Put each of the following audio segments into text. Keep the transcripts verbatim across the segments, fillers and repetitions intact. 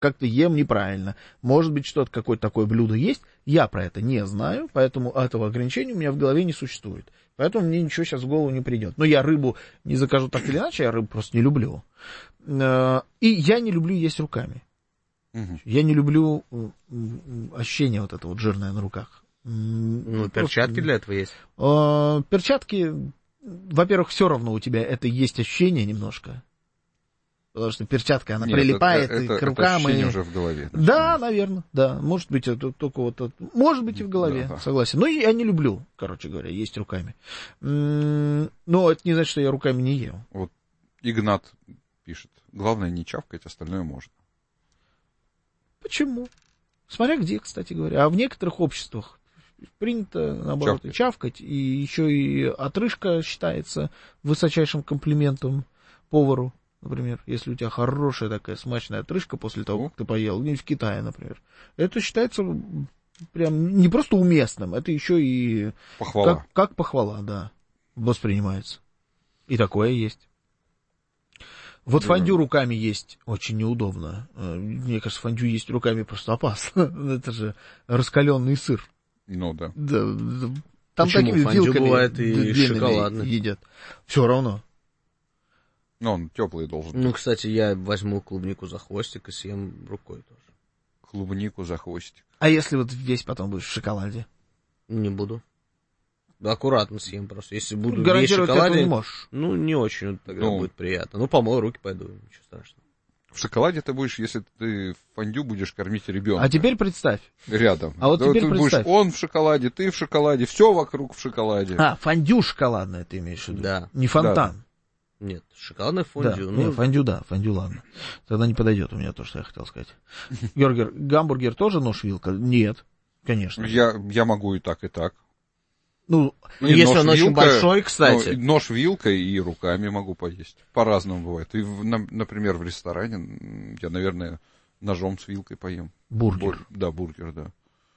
как-то ем неправильно. Может быть, что-то, какое-то такое блюдо есть. Я про это не знаю, поэтому этого ограничения у меня в голове не существует. Поэтому мне ничего сейчас в голову не придет. Но я рыбу не закажу так или иначе, я рыбу просто не люблю. И я не люблю есть руками. Угу. Я не люблю ощущение вот это вот жирное на руках. Ну, просто... перчатки для этого есть? Перчатки, во-первых, все равно у тебя это есть ощущение немножко. Потому что перчатка, она Нет, прилипает это, и это, к рукам. Это и... уже в голове. Начинается. Да, наверное, да. Может быть, это только вот... Может быть, и в голове, да, согласен. Но я не люблю, короче говоря, есть руками. Но это не значит, что я руками не ем. Вот Игнат пишет. Главное не чавкать, остальное можно. Почему? Смотря где, кстати говоря. А в некоторых обществах принято, наоборот, чавкать. чавкать. И еще и отрыжка считается высочайшим комплиментом повару. Например, если у тебя хорошая такая смачная отрыжка после того, как ты поел, где-нибудь в Китае, например, это считается прям не просто уместным, это еще и похвала. Как, как похвала, да, воспринимается. И такое есть. Вот да. Фондю руками есть очень неудобно. Мне кажется, фондю есть руками просто опасно. Это же раскаленный сыр. Ну да. да там Почему? Такими Фондю вилками бывает и шоколадный. Едят. Все равно. Ну, он теплый должен быть. Ну, кстати, я возьму клубнику за хвостик и съем рукой тоже. Клубнику за хвостик. А если вот весь потом будешь в шоколаде? Не буду. Аккуратно съем просто. Если буду ну, весь в шоколаде, не можешь. Ну, не очень тогда ну, будет приятно. Ну, помою руки, пойду, ничего страшного. В шоколаде ты будешь, если ты фондю будешь кормить ребенка. А теперь представь. Рядом. А вот да, теперь ты представь. Будешь он в шоколаде, ты в шоколаде, все вокруг в шоколаде. А, фондю шоколадное ты имеешь в виду? Да. Не фонтан. Да. Нет, шоколадное фондю. Да, ну... нет, фондю, да, фондю, ладно. Тогда не подойдет у меня то, что я хотел сказать. Георгий, гамбургер тоже нож-вилка? Нет, конечно. Я, я могу и так, и так. Ну, ну если он очень большой, кстати. Ну, нож вилкой и руками могу поесть. По-разному бывает. И, в, на, например, в ресторане я, наверное, ножом с вилкой поем. Бургер. Бур, да, бургер, да.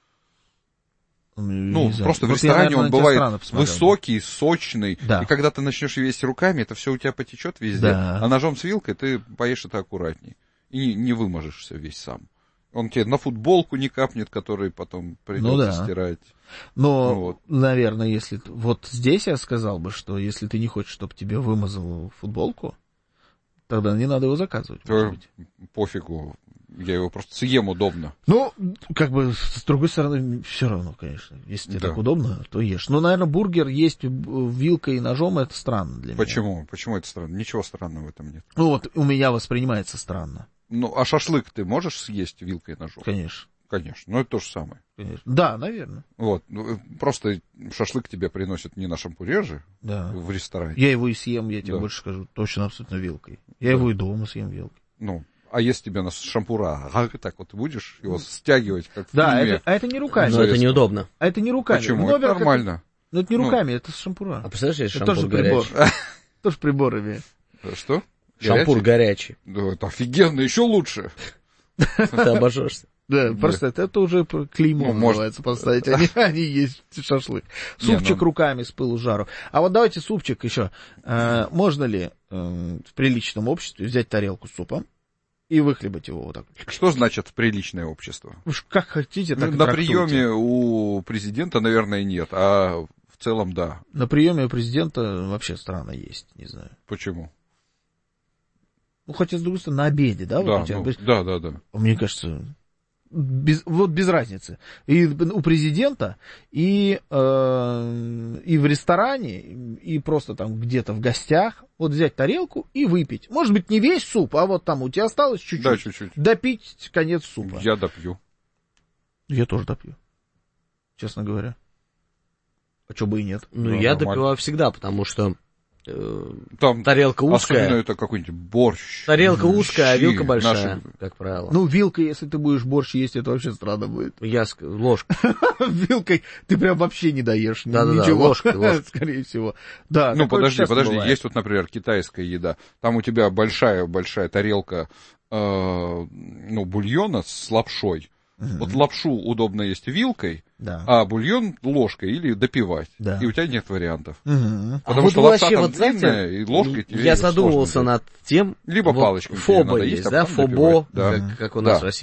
Ну, просто вот в ресторане я, наверное, он бывает высокий, сочный, да. И когда ты начнешь есть руками, это все у тебя потечет везде. Да. А ножом с вилкой ты поешь это аккуратней. И не выможешься весь сам. Он тебе на футболку не капнет, который потом придется ну, да. стирать. Но, ну, вот. наверное, если... Вот здесь я сказал бы, что если ты не хочешь, чтобы тебе вымазал футболку, тогда не надо его заказывать. То пофигу. Я его просто съем удобно. Ну, как бы, с другой стороны, все равно, конечно. Если тебе да. так удобно, то ешь. Но, наверное, бургер есть вилкой и ножом, это странно для Почему? меня. Почему это странно? Ничего странного в этом нет. Ну, вот у меня воспринимается странно. Ну, а шашлык ты можешь съесть вилкой и ножом? Конечно. Конечно. Ну, это то же самое. Конечно. Да, наверное. Вот. Просто шашлык тебе приносят не на шампуре же, да. в ресторане. Я его и съем, я тебе да. больше скажу, точно абсолютно вилкой. Я да. его и дома съем вилкой. Ну, а если тебе на шампура, а так вот будешь его стягивать, как в да, фильме. Это, а это не руками. Но это неудобно. А это не руками. Почему? Ну, это нормально. Это, ну, это не руками, ну, это с шампура. А представляешь, есть это шампур горячий. Тоже приборами. Что? Шампур горячий. Да, это офигенно, еще лучше. Ты обожжешься. Да, просто это уже клеймо называется поставить, а не есть шашлык. Супчик руками с пылу жару. А вот давайте супчик еще. Можно ли в приличном обществе взять тарелку с супом и выхлебать его вот так? Что значит приличное общество? Уж как хотите, так и на приеме у президента, наверное, нет, а в целом да. На приеме у президента вообще странно есть, не знаю. Почему? Ну, хотя, с другой стороны, на обеде, да? Да, вот ну, да, да, да. Мне кажется, без, вот без разницы. И у президента, и, э, и в ресторане, и просто там где-то в гостях, вот взять тарелку и выпить. Может быть, не весь суп, а вот там у тебя осталось чуть-чуть. Да, чуть-чуть. Допить конец супа. Я допью. Я тоже допью, честно говоря. А что бы и нет. Ну, да, я нормально. допиваю всегда, потому что... Там тарелка узкая. Особенно это какой-нибудь борщ. Тарелка узкая, а вилка большая, наши... как правило. Ну, вилкой, если ты будешь борщ есть, это вообще странно будет. Я ск... ложкой. Вилкой ты прям вообще не даешь. Да-да-да, ложкой, ложкой. Скорее всего. Да, ну, подожди, подожди. Бывает. Есть вот, например, китайская еда. Там у тебя большая-большая тарелка, э, ну, бульона с лапшой. Uh-huh. Вот лапшу удобно есть вилкой, да. а бульон ложкой или допивать. Да. И у тебя нет вариантов. Uh-huh. Потому а вот что лапша вообще, там вот, длинная, знаете, и ложкой тебе я задумывался над тем... Либо вот палочкой. Фоба есть, есть, а да, фобо, да. как, как у нас да. в России.